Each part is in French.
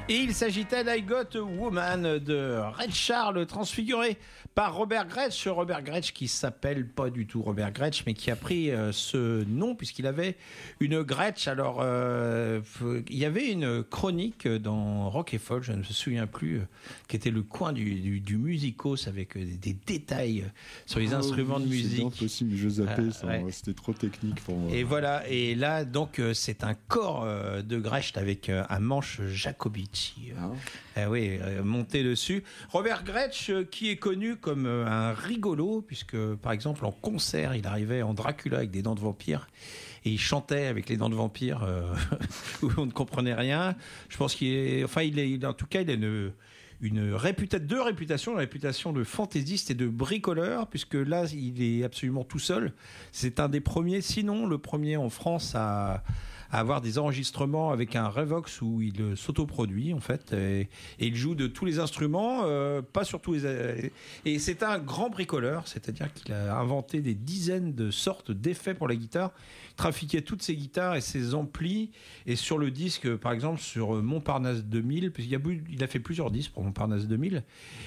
Et il s'agitait d'I Got a Woman de Ray Charles, transfiguré par Robert Gretsch. Robert Gretsch qui s'appelle pas du tout Robert Gretsch, mais qui a pris ce nom puisqu'il avait une Gretsch. Alors, il y avait une chronique dans Rock et Folk, je ne me souviens plus, qui était le coin du musicos avec des détails sur les instruments de musique. C'est bien possible, je zappais, c'était trop technique pour moi. Et voilà, et là, donc, c'est un corps de Gretsch avec un manche Jacobi. Oui, monté dessus. Robert Gretsch, qui est connu comme un rigolo, puisque par exemple en concert, il arrivait en Dracula avec des dents de vampire et il chantait avec les dents de vampire où on ne comprenait rien. Je pense en tout cas, il a deux réputations, la réputation de fantaisiste et de bricoleur, puisque là, il est absolument tout seul. C'est un des premiers, sinon le premier en France à avoir des enregistrements avec un Revox où il s'autoproduit en fait et il joue de tous les instruments, pas sur tous les... Et c'est un grand bricoleur, c'est-à-dire qu'il a inventé des dizaines de sortes d'effets pour la guitare, il trafiquait toutes ses guitares et ses amplis, et sur le disque par exemple sur Montparnasse 2000, puisqu'il a fait plusieurs disques pour Montparnasse 2000,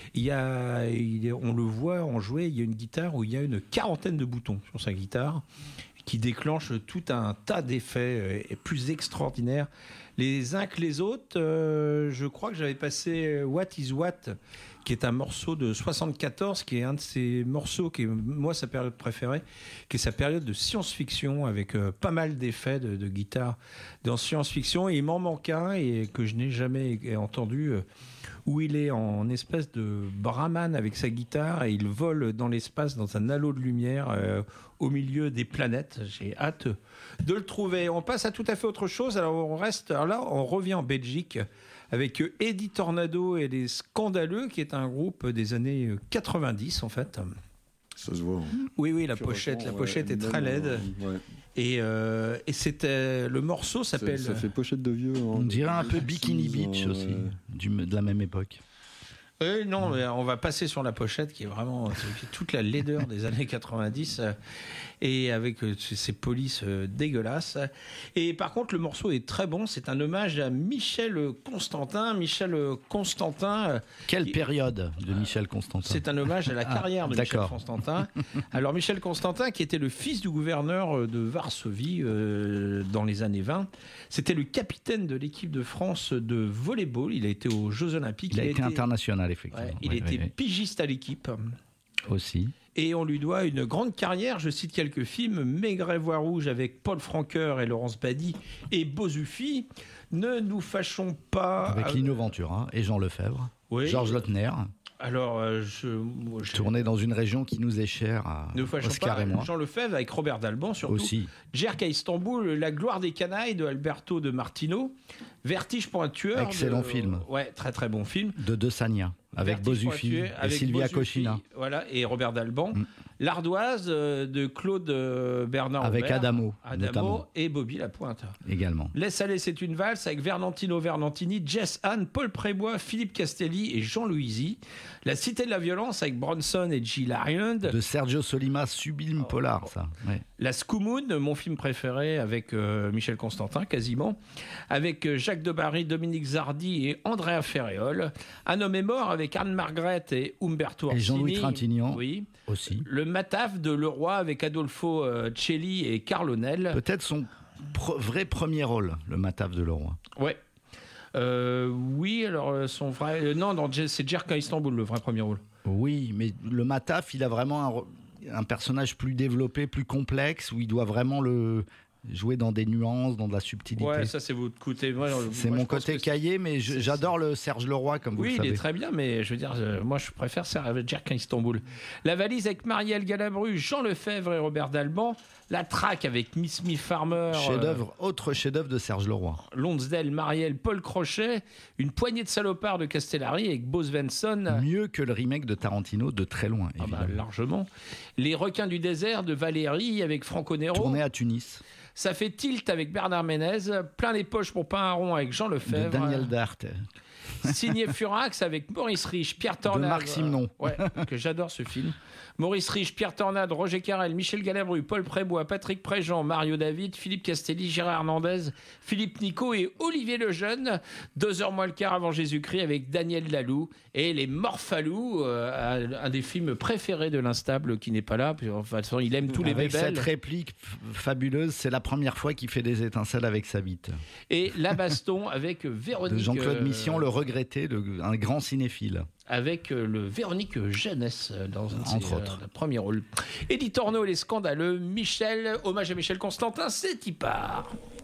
on le voit en jouer, il y a une guitare où il y a une quarantaine de boutons sur sa guitare qui déclenche tout un tas d'effets plus extraordinaires les uns que les autres. Je crois que j'avais passé What is What, qui est un morceau de 74, qui est un de ces morceaux qui est, moi, sa période préférée, qui est sa période de science-fiction, avec pas mal d'effets de guitare dans science-fiction. Et il m'en manque un, et que je n'ai jamais entendu, où il est en espèce de Brahman avec sa guitare, et il vole dans l'espace dans un halo de lumière au milieu des planètes. J'ai hâte de le trouver. On passe à tout à fait autre chose. Alors on revient en Belgique avec Eddie Tornado et les Scandaleux, qui est un groupe des années 90 en fait. Ça se voit. Hein. Oui, la pochette est très laide. Ouais. Et c'était le morceau s'appelle. Ça fait pochette de vieux. Hein, on dirait un peu Bikini Beach aussi, de la même époque. Non, mais on va passer sur la pochette qui est vraiment toute la laideur des années 90 et avec ces polices dégueulasses. Et par contre, le morceau est très bon. C'est un hommage à Michel Constantin. Quelle période de Michel Constantin ? C'est un hommage à la carrière de Michel Constantin. Alors, Michel Constantin, qui était le fils du gouverneur de Varsovie dans les années 20, c'était le capitaine de l'équipe de France de volleyball. Il a été aux Jeux Olympiques. Il a été international. Effectivement. Il était pigiste à l'équipe. Aussi. Et on lui doit une grande carrière. Je cite quelques films: Maigret voix rouge avec Paul Francoeur et Laurence Bady et Bozuffi. Ne nous fâchons pas. Avec Lino Ventura et Jean Lefebvre. Oui. Georges Lautner. Alors, tourné dans une région qui nous est chère à Oscar et moi. Jean Lefebvre avec Robert Dalban surtout. Aussi. Jerk à Istanbul, La gloire des canailles de Alberto de Martino. Vertige pour un tueur. Excellent film. Ouais, très très bon film. De De Sagna, avec Bozuffi et Sylvia Cochina. Voilà, et Robert Dalban. L'Ardoise de Claude Bernard avec Aubert, Adamo et Bobby Lapointe. Également. Laisse aller, c'est une valse avec Vernantino-Vernantini, Jess Anne, Paul Prébois, Philippe Castelli et Jean Louisy. La Cité de la violence avec Bronson et Jill Ireland. De Sergio Solima, sublime polar, ça. Ouais. La Scoumoun, mon film préféré avec Michel Constantin, quasiment. Avec Jacques Debarry, Dominique Zardi et Andrea Ferréol. Un homme est mort avec Anne-Margrethe et Umberto Orsini. Et Jean-Louis Trintignant. Oui. Aussi. Le Mataf de Leroy avec Adolfo Celli et Carl O'Neill. Peut-être son vrai premier rôle, le Mataf de Leroy. Ouais. Oui, alors son vrai... non, c'est Jerk à Istanbul, le vrai premier rôle. Oui, mais le Mataf, il a vraiment un personnage plus développé, plus complexe, où il doit vraiment jouer dans des nuances, dans de la subtilité. Ouais, ça c'est votre côté. C'est mon côté cahier, mais j'adore le Serge Leroy, comme vous le savez. Oui, il est très bien, mais je veux dire, moi je préfère Jerk à Istanbul. La valise avec Marielle Galabru, Jean Lefebvre et Robert Dalban. La traque avec Miss Me Farmer. Autre chef-d'œuvre de Serge Leroy. Lonsdale, Marielle, Paul Crochet. Une poignée de salopards de Castellari avec Bo Svensson. Mieux que le remake de Tarantino de très loin, évidemment. Largement. Les requins du désert de Valérie avec Franco Nero. Tourné à Tunis. Ça fait Tilt avec Bernard Ménez. Plein les poches pour pain à rond avec Jean Lefebvre. De Daniel Dart. Signé Furax avec Maurice Rich, Pierre Tornade. De Marc Simenon. Ouais, que j'adore ce film. Maurice Rich, Pierre Tornade, Roger Carrel, Michel Galabru, Paul Prébois, Patrick Préjean, Mario David, Philippe Castelli, Gérard Hernandez, Philippe Nico et Olivier Lejeune. 2 heures moins le quart avant Jésus-Christ avec Daniel Laloux et les Morphalous, un des films préférés de l'Instable qui n'est pas là. Enfin, de toute façon, il aime tous les bébés. Avec cette réplique fabuleuse, c'est la première fois qu'il fait des étincelles avec sa bite. Et La Baston avec Véronique. De Jean-Claude Mission, le regretté, un grand cinéphile. Avec le Véronique Jeunesse dans Entre autres. le premier rôle. Eddie Torno et les Scandaleux, hommage à Michel Constantin, c'est y part.